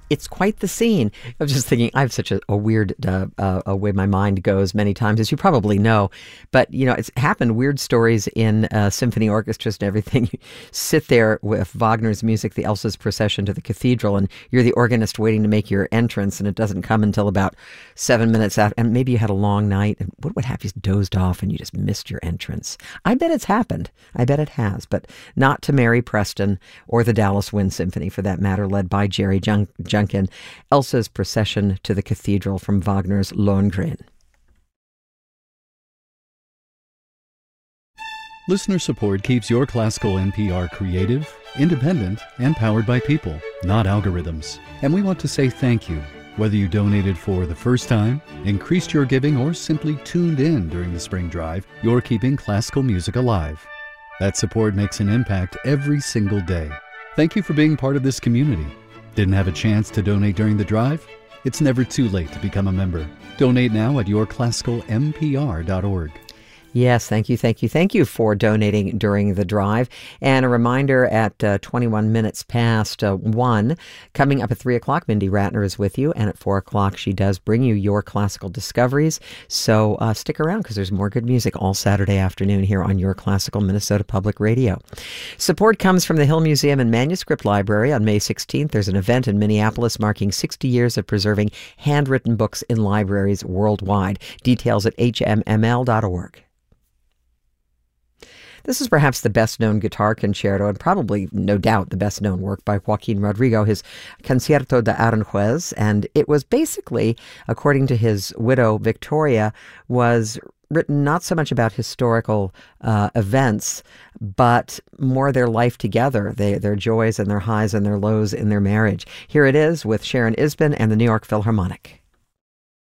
it's quite the scene. I was just thinking, I have such a weird a way my mind goes many times, as you probably know. But, it's happened, weird stories in symphony orchestras and everything. You sit there with Wagner's music, the Elsa's Procession to the Cathedral, and you're the organist waiting to make your entrance, and it doesn't come until about 7 minutes after. And maybe you had a long night, and what would happen? You dozed off and you just missed your entrance. I bet it's happened. I bet it has, but not to Mary Preston or the Dallas Wind Symphony, for that matter, led by Jerry Junkin. Elsa's Procession to the Cathedral from Wagner's Lohengrin. Listener support keeps your classical NPR creative, independent, and powered by people, not algorithms. And we want to say thank you. Whether you donated for the first time, increased your giving, or simply tuned in during the spring drive, you're keeping classical music alive. That support makes an impact every single day. Thank you for being part of this community. Didn't have a chance to donate during the drive? It's never too late to become a member. Donate now at yourclassicalmpr.org. Yes, thank you for donating during the drive. And a reminder at 21 minutes past 1, coming up at 3 o'clock, Mindy Ratner is with you. And at 4 o'clock, she does bring you your classical discoveries. So stick around, because there's more good music all Saturday afternoon here on Your Classical Minnesota Public Radio. Support comes from the Hill Museum and Manuscript Library. On May 16th, there's an event in Minneapolis marking 60 years of preserving handwritten books in libraries worldwide. Details at hmml.org. This is perhaps the best-known guitar concerto, and probably, no doubt, the best-known work by Joaquin Rodrigo, his Concierto de Aranjuez. And it was basically, according to his widow, Victoria, was written not so much about historical events, but more their life together, their joys and their highs and their lows in their marriage. Here it is with Sharon Isbin and the New York Philharmonic.